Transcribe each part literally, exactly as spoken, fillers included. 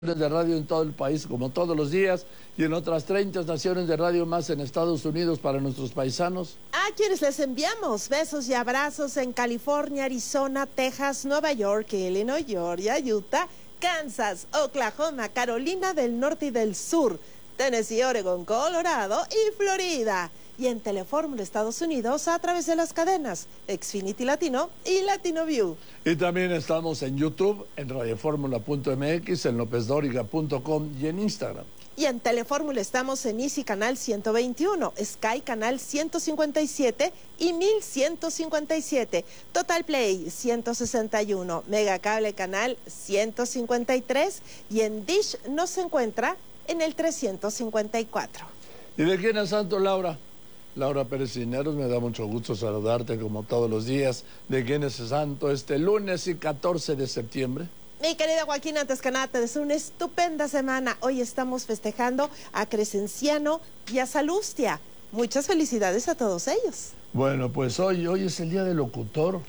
de radio en todo el país, como todos los días, y en otras treinta estaciones de radio más en Estados Unidos para nuestros paisanos. A quienes les enviamos besos y abrazos en California, Arizona, Texas, Nueva York, Illinois, Georgia, Utah, Kansas, Oklahoma, Carolina del Norte y del Sur, Tennessee, Oregon, Colorado y Florida. Y en Telefórmula Estados Unidos a través de las cadenas Xfinity Latino y Latino View. Y también estamos en YouTube, en radioformula punto m x, en lopez dóriga punto com y en Instagram. Y en Telefórmula estamos en Easy Canal ciento veintiuno, Sky Canal ciento cincuenta y siete y mil ciento cincuenta y siete, Total Play ciento sesenta y uno, Mega Cable Canal ciento cincuenta y tres y en Dish nos encuentra en el trescientos cincuenta y cuatro. ¿Y de quién es santo, Laura? Laura Pérez Cisneros, me da mucho gusto saludarte como todos los días. ¿De quién es santo este lunes y catorce de septiembre? Mi querido Joaquín, antes que nada te deseo una estupenda semana. Hoy estamos festejando a Crescenciano y a Salustia. Muchas felicidades a todos ellos. Bueno, pues hoy, hoy es el día del locutor.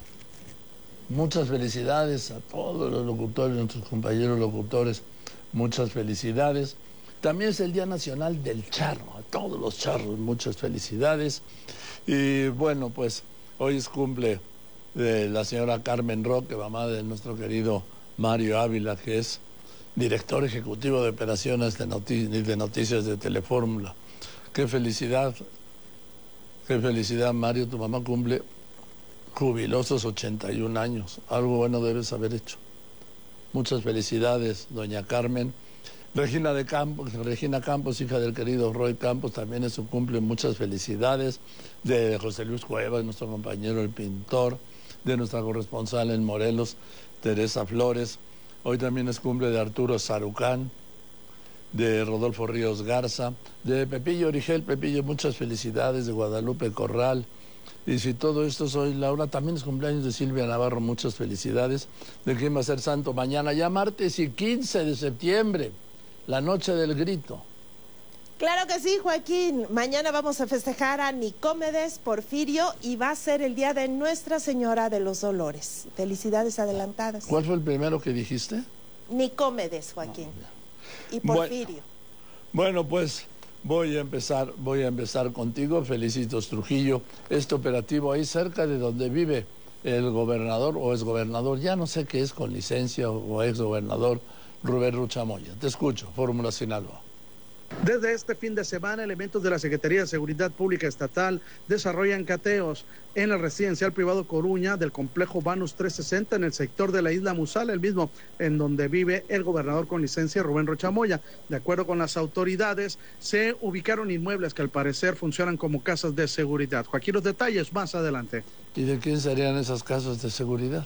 Muchas felicidades a todos los locutores, nuestros compañeros locutores. Muchas felicidades. También es el Día Nacional del Charro, a todos los charros, muchas felicidades. Y bueno, pues hoy es cumple de la señora Carmen Roque, mamá de nuestro querido Mario Ávila, que es director ejecutivo de operaciones de, noti de noticias de Telefórmula. Qué felicidad, qué felicidad, Mario, tu mamá cumple jubilosos ochenta y un años. Algo bueno debes haber hecho. Muchas felicidades, doña Carmen. Regina de Campos, Regina Campos, hija del querido Roy Campos, también es su cumple, muchas felicidades. De José Luis Cuevas, nuestro compañero el pintor, de nuestra corresponsal en Morelos, Teresa Flores. Hoy también es cumple de Arturo Sarucán, de Rodolfo Ríos Garza, de Pepillo Origel. Pepillo, muchas felicidades, de Guadalupe Corral. Y si todo esto es hoy, Laura, también es cumpleaños de Silvia Navarro, muchas felicidades. ¿De quién va a ser santo mañana? Ya martes y quince de septiembre. La noche del grito. Claro que sí, Joaquín. Mañana vamos a festejar a Nicómedes Porfirio y va a ser el día de Nuestra Señora de los Dolores. Felicidades adelantadas. ¿Cuál fue el primero que dijiste? Nicomedes, Joaquín. No, y Porfirio. Bueno, bueno, pues voy a empezar, voy a empezar contigo. Felicitos, Trujillo. Este operativo ahí cerca de donde vive el gobernador o exgobernador, ya no sé qué es, con licencia o exgobernador, Rubén Ruchamoya. Te escucho, Fórmula Sinaloa. Desde este fin de semana, elementos de la Secretaría de Seguridad Pública Estatal desarrollan cateos en el residencial privado Coruña del complejo Banus trescientos sesenta en el sector de la isla Musal, el mismo en donde vive el gobernador con licencia Rubén Ruchamoya. De acuerdo con las autoridades, se ubicaron inmuebles que al parecer funcionan como casas de seguridad. Joaquín, los detalles más adelante. ¿Y de quién serían esas casas de seguridad?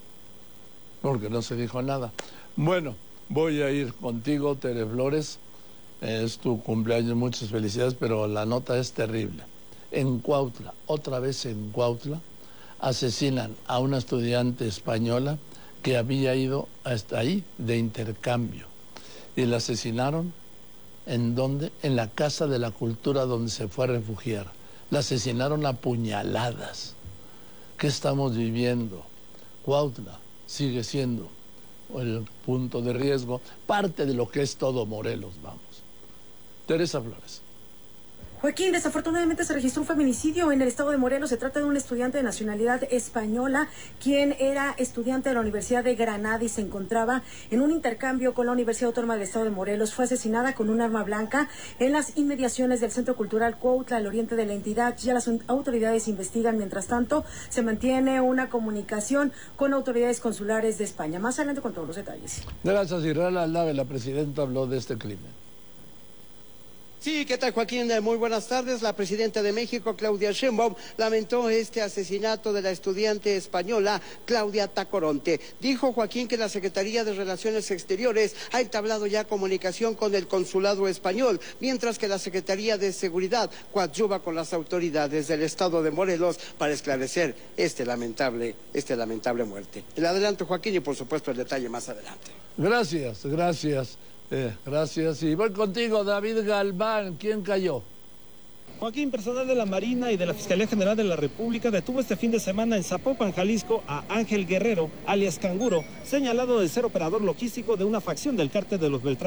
Porque no se dijo nada. Bueno, voy a ir contigo, Tere Flores. Es tu cumpleaños, muchas felicidades, pero la nota es terrible. En Cuautla, otra vez en Cuautla, asesinan a una estudiante española que había ido hasta ahí de intercambio. Y la asesinaron, ¿en dónde? En la Casa de la Cultura, donde se fue a refugiar. La asesinaron a puñaladas. ¿Qué estamos viviendo? Cuautla sigue siendo el punto de riesgo, parte de lo que es todo Morelos, vamos. Teresa Flores. Joaquín, desafortunadamente se registró un feminicidio en el estado de Morelos. Se trata de un estudiante de nacionalidad española, quien era estudiante de la Universidad de Granada y se encontraba en un intercambio con la Universidad Autónoma del Estado de Morelos. Fue asesinada con un arma blanca en las inmediaciones del Centro Cultural Cuautla, al oriente de la entidad. Ya las autoridades investigan. Mientras tanto, se mantiene una comunicación con autoridades consulares de España. Más adelante con todos los detalles. Gracias, Israel Aldave. La presidenta habló de este crimen. Sí, ¿qué tal, Joaquín? Muy buenas tardes. La presidenta de México, Claudia Sheinbaum, lamentó este asesinato de la estudiante española Claudia Tacoronte. Dijo, Joaquín, que la Secretaría de Relaciones Exteriores ha entablado ya comunicación con el consulado español, mientras que la Secretaría de Seguridad coadyuva con las autoridades del estado de Morelos para esclarecer este lamentable, este lamentable muerte. El adelanto, Joaquín, y por supuesto el detalle más adelante. Gracias, gracias. Eh, gracias. Y voy contigo, David Galván. ¿Quién cayó? Joaquín, personal de la Marina y de la Fiscalía General de la República detuvo este fin de semana en Zapopan, Jalisco, a Ángel Guerrero, alias Canguro, señalado de ser operador logístico de una facción del cártel de los Beltrán